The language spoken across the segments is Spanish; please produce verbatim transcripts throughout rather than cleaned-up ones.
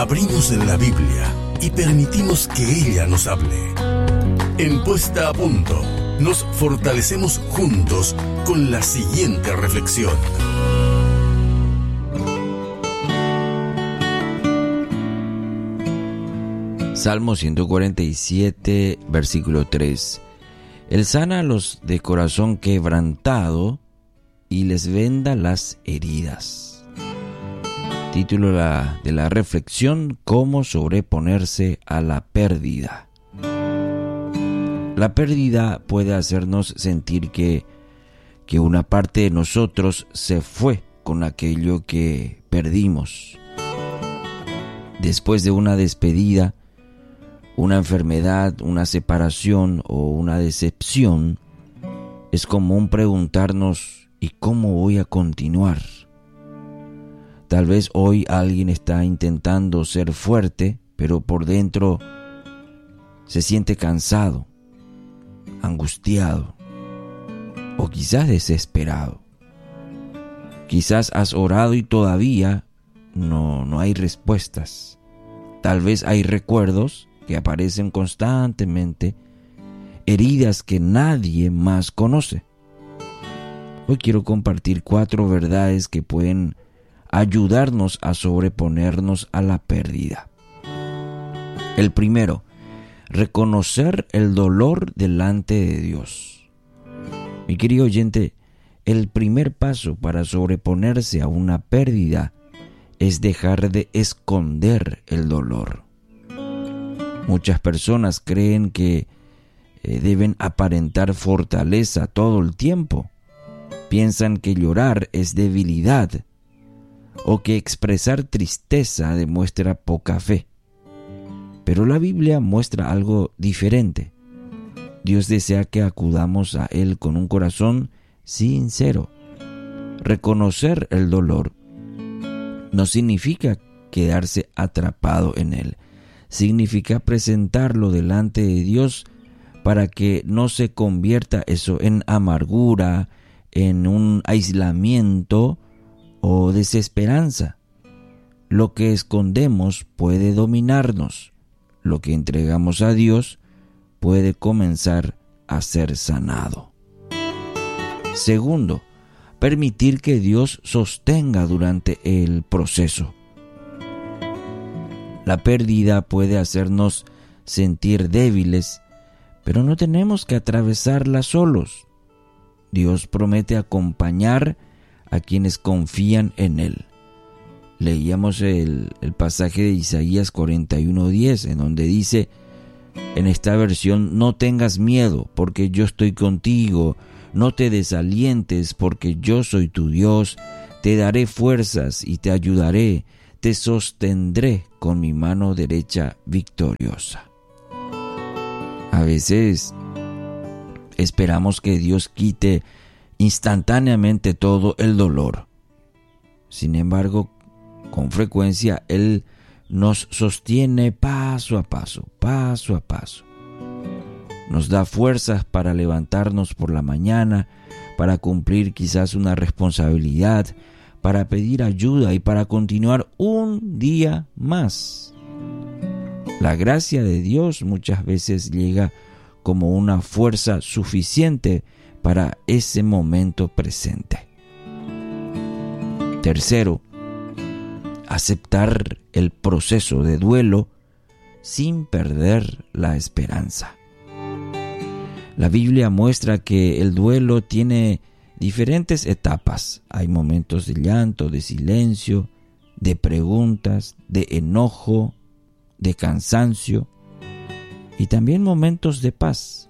Abrimos la Biblia y permitimos que ella nos hable. En Puesta a Punto, nos fortalecemos juntos con la siguiente reflexión. Salmo ciento cuarenta y siete, versículo tres. Él sana a los de corazón quebrantado y les venda las heridas. Título de la, de la reflexión: ¿Cómo sobreponerse a la pérdida? La pérdida puede hacernos sentir que, que una parte de nosotros se fue con aquello que perdimos. Después de una despedida, una enfermedad, una separación o una decepción, es común preguntarnos: ¿y cómo voy a continuar? Tal vez hoy alguien está intentando ser fuerte, pero por dentro se siente cansado, angustiado o quizás desesperado. Quizás has orado y todavía no, no hay respuestas. Tal vez hay recuerdos que aparecen constantemente, heridas que nadie más conoce. Hoy quiero compartir cuatro verdades que pueden ayudarnos a sobreponernos a la pérdida. El primero, reconocer el dolor delante de Dios. Mi querido oyente, el primer paso para sobreponerse a una pérdida es dejar de esconder el dolor. Muchas personas creen que eh, deben aparentar fortaleza todo el tiempo. Piensan que llorar es debilidad o que expresar tristeza demuestra poca fe. Pero la Biblia muestra algo diferente. Dios desea que acudamos a Él con un corazón sincero. Reconocer el dolor no significa quedarse atrapado en él. Significa presentarlo delante de Dios para que no se convierta eso en amargura, en un aislamiento o desesperanza. Lo que escondemos puede dominarnos. Lo que entregamos a Dios puede comenzar a ser sanado. Segundo, permitir que Dios sostenga durante el proceso. La pérdida puede hacernos sentir débiles, pero no tenemos que atravesarla solos. Dios promete acompañar a quienes confían en Él. Leíamos el, el pasaje de Isaías cuarenta y uno diez, en donde dice, en esta versión: no tengas miedo, porque yo estoy contigo. No te desalientes, porque yo soy tu Dios. Te daré fuerzas y te ayudaré. Te sostendré con mi mano derecha victoriosa. A veces esperamos que Dios quite instantáneamente todo el dolor. Sin embargo, con frecuencia Él nos sostiene paso a paso, paso a paso. Nos da fuerzas para levantarnos por la mañana, para cumplir quizás una responsabilidad, para pedir ayuda y para continuar un día más. La gracia de Dios muchas veces llega como una fuerza suficiente para ese momento presente. Tercero, aceptar el proceso de duelo sin perder la esperanza. La Biblia muestra que el duelo tiene diferentes etapas. Hay momentos de llanto, de silencio, de preguntas, de enojo, de cansancio y también momentos de paz.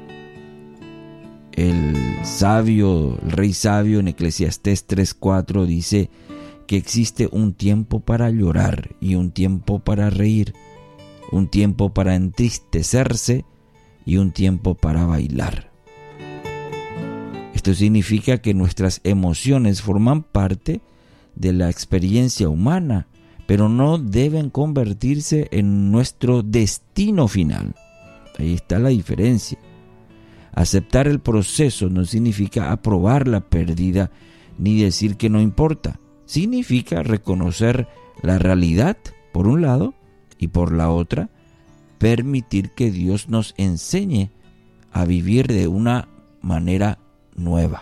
El sabio, el rey sabio en Eclesiastés tres cuatro dice que existe un tiempo para llorar y un tiempo para reír, un tiempo para entristecerse y un tiempo para bailar. Esto significa que nuestras emociones forman parte de la experiencia humana, pero no deben convertirse en nuestro destino final. Ahí está la diferencia. Aceptar el proceso no significa aprobar la pérdida ni decir que no importa. Significa reconocer la realidad por un lado, y por la otra, permitir que Dios nos enseñe a vivir de una manera nueva.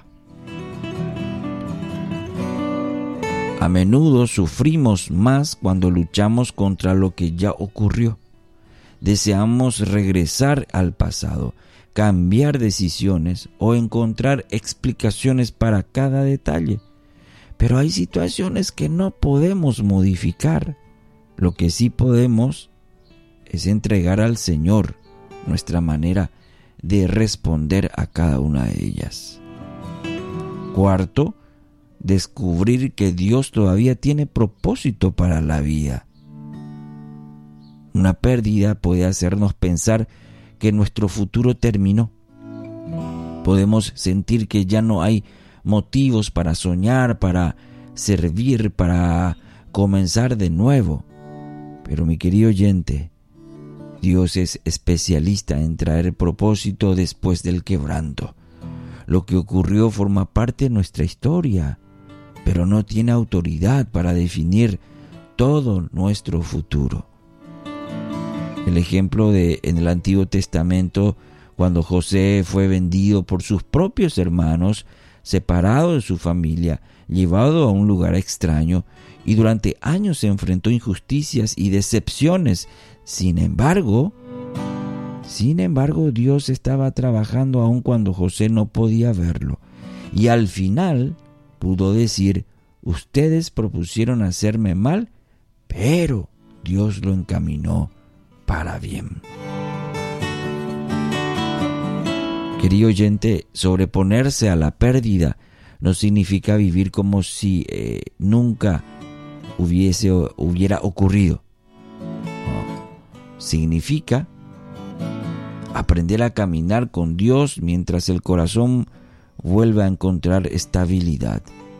A menudo sufrimos más cuando luchamos contra lo que ya ocurrió. Deseamos regresar al pasado, cambiar decisiones o encontrar explicaciones para cada detalle. Pero hay situaciones que no podemos modificar. Lo que sí podemos es entregar al Señor nuestra manera de responder a cada una de ellas. Cuarto, descubrir que Dios todavía tiene propósito para la vida. Una pérdida puede hacernos pensar que nuestro futuro terminó. Podemos sentir que ya no hay motivos para soñar, para servir, para comenzar de nuevo. Pero mi querido oyente, Dios es especialista en traer propósito después del quebranto. Lo que ocurrió forma parte de nuestra historia, pero no tiene autoridad para definir todo nuestro futuro. El ejemplo de en el Antiguo Testamento, cuando José fue vendido por sus propios hermanos, separado de su familia, llevado a un lugar extraño, y durante años se enfrentó a injusticias y decepciones. Sin embargo, sin embargo, Dios estaba trabajando aun cuando José no podía verlo. Y al final pudo decir: ustedes propusieron hacerme mal, pero Dios lo encaminó para bien. Querido oyente, sobreponerse a la pérdida no significa vivir como si eh, nunca hubiese hubiera ocurrido. No. Significa aprender a caminar con Dios mientras el corazón vuelve a encontrar estabilidad.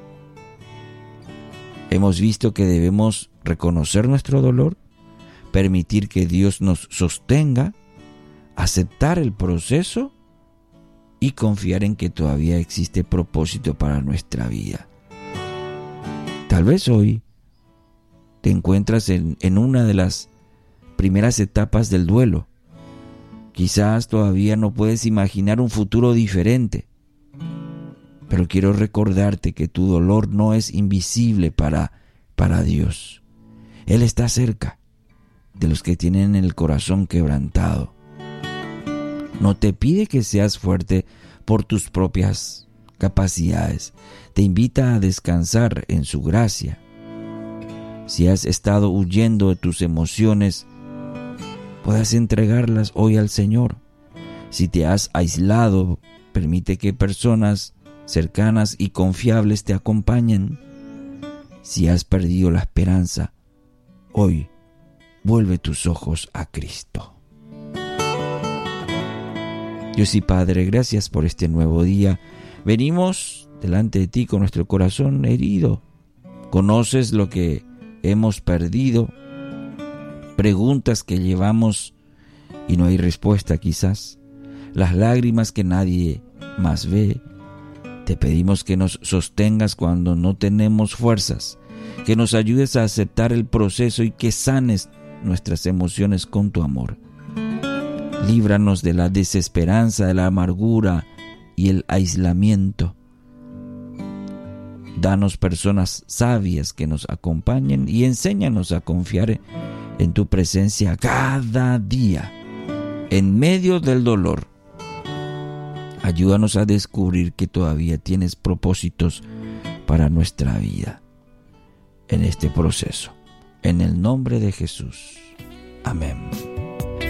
Hemos visto que debemos reconocer nuestro dolor, permitir que Dios nos sostenga, aceptar el proceso y confiar en que todavía existe propósito para nuestra vida. Tal vez hoy te encuentras en, en una de las primeras etapas del duelo. Quizás todavía no puedes imaginar un futuro diferente, pero quiero recordarte que tu dolor no es invisible para, para Dios. Él está cerca de los que tienen el corazón quebrantado. No te pide que seas fuerte por tus propias capacidades. Te invita a descansar en su gracia. Si has estado huyendo de tus emociones, puedas entregarlas hoy al Señor. Si te has aislado, permite que personas cercanas y confiables te acompañen. Si has perdido la esperanza, hoy vuelve tus ojos a Cristo. Dios y Padre, gracias por este nuevo día. Venimos delante de ti con nuestro corazón herido. Conoces lo que hemos perdido, preguntas que llevamos y no hay respuesta quizás, las lágrimas que nadie más ve. Te pedimos que nos sostengas cuando no tenemos fuerzas, que nos ayudes a aceptar el proceso y que sanes nuestras emociones con tu amor. Líbranos de la desesperanza, de la amargura y el aislamiento. Danos personas sabias que nos acompañen y enséñanos a confiar en tu presencia cada día, en medio del dolor. Ayúdanos a descubrir que todavía tienes propósitos para nuestra vida en este proceso. En el nombre de Jesús. Amén.